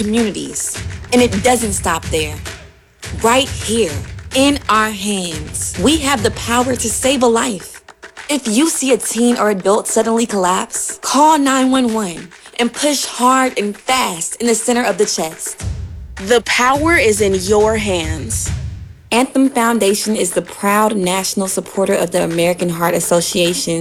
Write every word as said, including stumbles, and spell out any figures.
communities. And it doesn't stop there. Right here, in our hands, we have the power to save a life. If you see a teen or adult suddenly collapse, call nine one one and push hard and fast in the center of the chest. The power is in your hands. Anthem Foundation is the proud national supporter of the American Heart Association